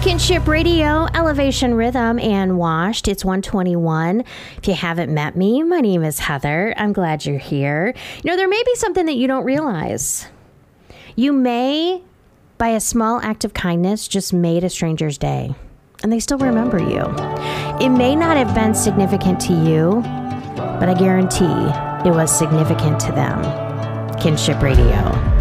Kinship Radio, Elevation Rhythm, and Washed. It's 121. If you haven't met me, my name is Heather. I'm glad you're here. You know, there may be something that you don't realize. You may, by a small act of kindness, just made a stranger's day, and they still remember you. It may not have been significant to you, but I guarantee it was significant to them. Kinship Radio.